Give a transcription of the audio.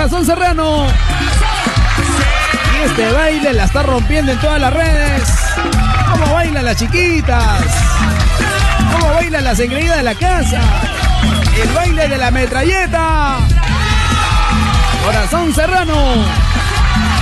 Corazón Serrano. Y este baile la está rompiendo en todas las redes. ¿Cómo bailan las chiquitas? ¿Cómo bailan las engreídas de la casa? El baile de la metralleta. Corazón Serrano.